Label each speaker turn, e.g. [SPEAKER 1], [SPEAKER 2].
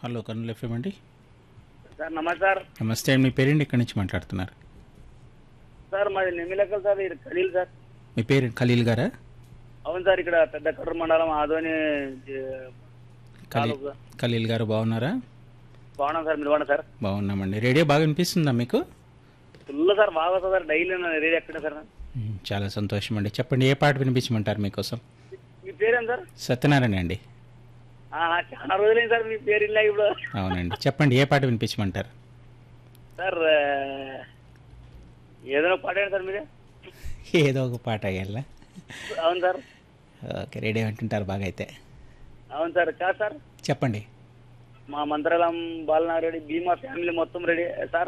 [SPEAKER 1] Hello Kurnool FM అండి.
[SPEAKER 2] Sir namaskar.
[SPEAKER 1] నమస్తే అండి. మీ పేరేంటి, ఎక్కడి నుంచి మాట్లాడుతున్నారు?
[SPEAKER 2] సార్ మాది నిమిలకల్ సార్, ఇది ఖలీల్ సార్.
[SPEAKER 1] మీ పేరు ఖలీల్ గారా?
[SPEAKER 2] అవును సార్, ఇక్కడ పెద్ద కర్ర మండలం ఆదోని
[SPEAKER 1] ఖలీల్
[SPEAKER 2] తాలూకా.
[SPEAKER 1] ఖలీల్ గారు బాగున్నారా?
[SPEAKER 2] బాగున్నాం సార్, మీరు బాగున్నా సార్?
[SPEAKER 1] బాగున్నామండి. రేడియో బాగా వినిపిస్తుందా మీకు?
[SPEAKER 2] ఫుల్ సార్, బాగా వస్తుంది సార్, డైలీ రేడియో ఎక్కడ సార్?
[SPEAKER 1] చాలా సంతోషం అండి. చెప్పండి, ఏ పాట వినిపించమంటారు మీకోసం?
[SPEAKER 2] మీ పేరేం సార్?
[SPEAKER 1] సత్యనారాయణ అండి.
[SPEAKER 2] చాలా రోజులైంది సార్ మీ పేరు ఇలా ఇప్పుడు.
[SPEAKER 1] అవునండి, చెప్పండి, ఏ పాట వినిపించమంటారు?
[SPEAKER 2] సార్ ఏదైనా పాట ఏంటి సార్ మీరే?
[SPEAKER 1] ఏదో ఒక పాట అయ్యాలా?
[SPEAKER 2] అవును సార్.
[SPEAKER 1] ఓకే, రేడియో వింటుంటారు బాగా అయితే.
[SPEAKER 2] అవును సార్. కాదు సార్,
[SPEAKER 1] చెప్పండి.
[SPEAKER 2] మా మంత్రాలయం బాలనారెడ్డి భీమా ఫ్యామిలీ మొత్తం రెడీ సార్.